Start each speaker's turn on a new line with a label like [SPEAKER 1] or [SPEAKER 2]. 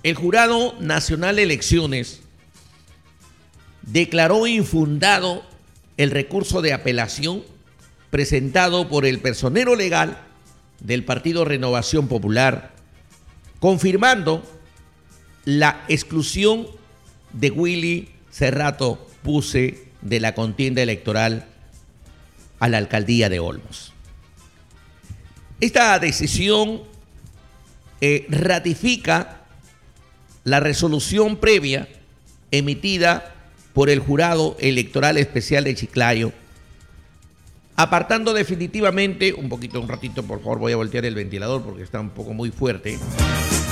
[SPEAKER 1] El Jurado Nacional de Elecciones declaró infundado el recurso de apelación presentado por el personero legal del Partido Renovación Popular, confirmando la exclusión de Willy Cerrato Puse de la contienda electoral a la alcaldía de Olmos. Esta decisión ratifica la resolución previa emitida por el Jurado Electoral Especial de Chiclayo, apartando definitivamente, un ratito por favor, voy a voltear el ventilador porque está un poco muy fuerte.